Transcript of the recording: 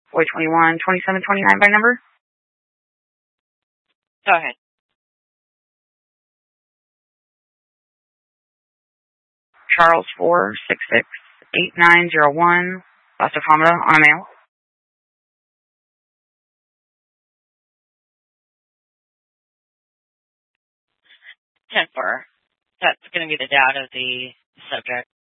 Boy 21-27-29 by number. Go ahead. Charles 4-6-6-8-9-0-1. Last automata on a male. Ten-4. That's going to be the dad of the subject.